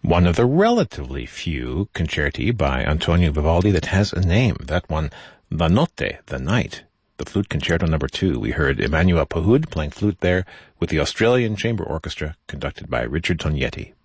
One of the relatively few concerti by Antonio Vivaldi that has a name. That one, La Notte, the Night. The Flute Concerto No. 2. We heard Emmanuel Pahud playing flute there with the Australian Chamber Orchestra conducted by Richard Tognetti.